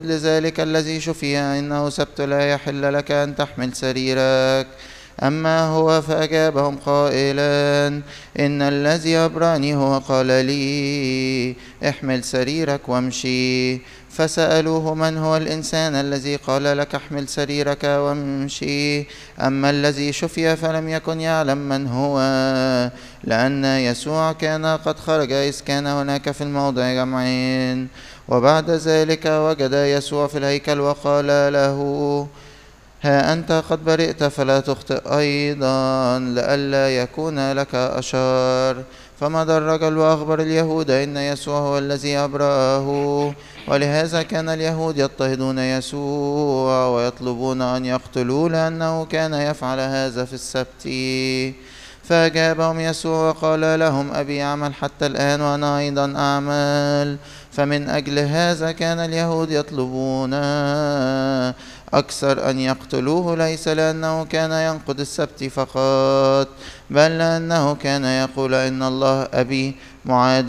لذلك الذي شفي إنه سبت لا يحل لك أن تحمل سريرك. أما هو فأجابهم قائلا: إن الذي أبرأني هو قال لي: احمل سريرك وامشي. فسألوه: من هو الإنسان الذي قال لك احمل سريرك وامشي؟ أما الذي شفي فلم يكن يعلم من هو، لأن يسوع كان قد خرج إذ كان هناك في الموضع جمعين. وبعد ذلك وجد يسوع في الهيكل وقال له: ها أنت قد برئت فلا تخطئ أيضا، لئلا يكون لك أشر. فمضى الرجل وأخبر اليهود إن يسوع هو الذي أبرأه، ولهذا كان اليهود يضطهدون يسوع ويطلبون أن يقتلوه، لأنه كان يفعل هذا في السبت. فأجابهم يسوع وقال لهم: أبي يعمل حتى الآن وأنا أيضا أعمل. فمن أجل هذا كان اليهود يطلبون أكثر أن يقتلوه، ليس لأنه كان ينقض السبت فقط، بل لأنه كان يقول: إن الله أبي معاد